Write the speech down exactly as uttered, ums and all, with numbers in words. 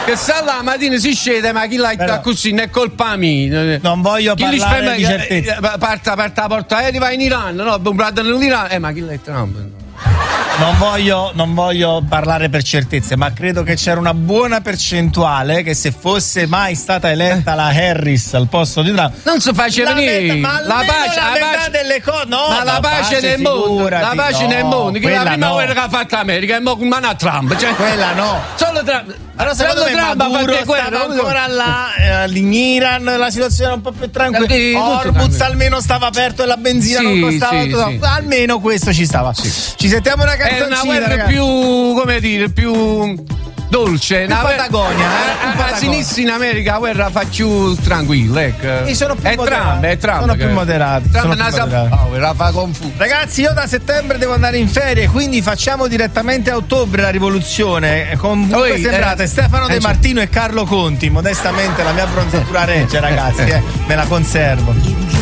Che sa la mattina si scende, ma chi l'ha Però, così, non è colpa mia. Non voglio chi parlare di certezza. Parta, parta la porta aerea, va in Iran, no? Comprate nell'Iran. Eh, ma chi l'ha Trump? Non voglio, non voglio parlare per certezze, ma credo che c'era una buona percentuale che se fosse mai stata eletta la Harris al posto di Trump non si faceva venire ma la pace, la la metà pace delle cose, no, ma la pace, pace nel mondo, la pace no, nel mondo, che la prima no. guerra che ha fatto l'America è mo con mano a Trump, cioè, quella no. Solo Trump. Allora secondo me Trump Maduro ha guerra, ancora là, eh, in Iran la situazione è un po' più tranquilla. Hormuz almeno stava aperto e la benzina sì, non costava sì, tutto. Sì. Almeno questo ci stava. Sì. Ci sentiamo una canzoncina. È una guerra ragazzi. più, come dire, più dolce, più una Patagonia, eh, a, a, a sinistra in America la guerra fa più tranquilla, ecco. E sono più è moderati. Trump, è Trump sono che... più moderati. Trump sono più moderati. Oh, la fa confuso. Ragazzi, io da settembre devo andare in ferie, quindi facciamo direttamente a ottobre la rivoluzione. Con voi sembrate eh, Stefano eh, De Martino e Carlo Conti. Modestamente la mia bronzatura regge, ragazzi, eh, me la conservo.